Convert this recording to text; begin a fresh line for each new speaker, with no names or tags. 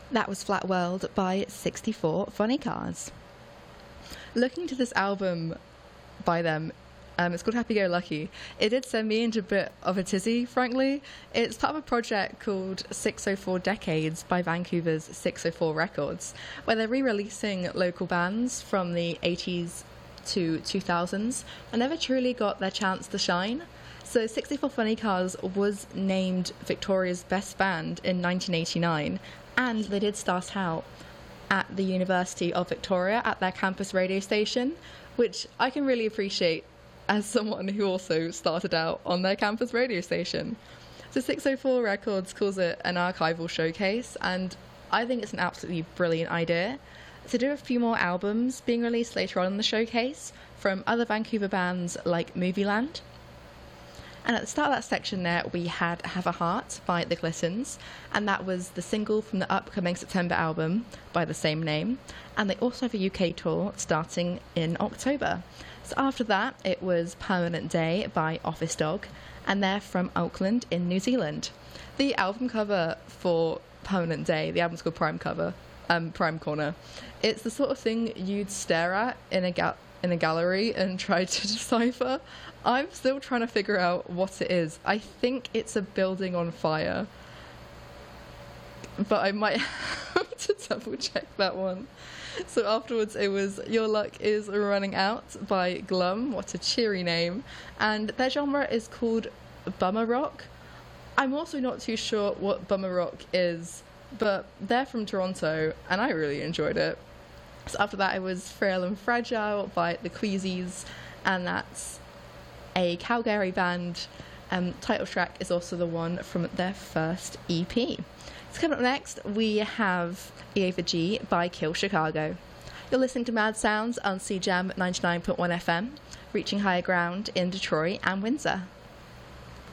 That was Flat World by 64 Funny Cars. Looking to this album by them, it's called Happy Go Lucky. It did send me into a bit of a tizzy, frankly. It's part of a project called 604 Decades by Vancouver's 604 Records, where they're re-releasing local bands from the 80s to 2000s and never truly got their chance to shine. So 64 Funny Cars was named Victoria's Best Band in 1989, and they did start out at the University of Victoria at their campus radio station, which I can really appreciate as someone who also started out on their campus radio station. So 604 Records calls it an archival showcase, and I think it's an absolutely brilliant idea. So there are a few more albums being released later on in the showcase from other Vancouver bands like Movieland. And at the start of that section there, we had Have a Heart by The Glistens, and that was the single from the upcoming September album by the same name. And they also have a UK tour starting in October. So after that, it was Permanent Day by Office Dog, and they're from Auckland in New Zealand. The album cover for Permanent Day, the album's called Prime Corner. It's the sort of thing you'd stare at in a gallery and try to decipher. I'm still trying to figure out what it is. I think it's a building on fire, but I might have to double check that one. So afterwards it was Your Luck Is Running Out by Glum. What a cheery name. And their genre is called bummer rock. I'm also not too sure what bummer rock is, but they're from Toronto and I really enjoyed it. So after that it was Frail and Fragile by the Queasies, and that's a Calgary band. Title track is also the one from their first EP. So coming up next, we have Eva G by Kill Chicago. You're listening to Mad Sounds on CJAM 99.1 FM, reaching higher ground in Detroit and Windsor.